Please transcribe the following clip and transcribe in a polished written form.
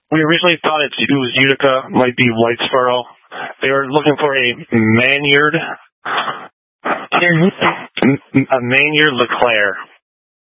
We originally thought it was Utica, might be White Sparrow. They were looking for a Maynard LeClaire.